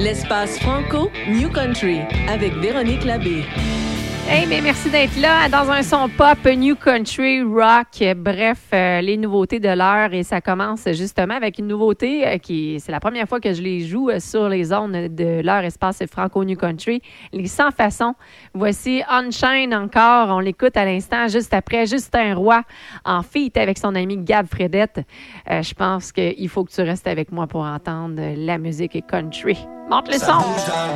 L'espace franco New Country avec Véronique Labbé. Hey, mais merci d'être là dans un son pop, new country, rock, bref, les nouveautés de l'heure. Et ça commence justement avec une nouveauté c'est la première fois que je les joue sur les ondes de l'heure espace franco new country. Les Sans Façons. Voici Unchained encore. On l'écoute à l'instant, juste après Justin Roy en feat avec son ami Gab Fredette. Je pense qu'il faut que tu restes avec moi pour entendre la musique country. Monte le son!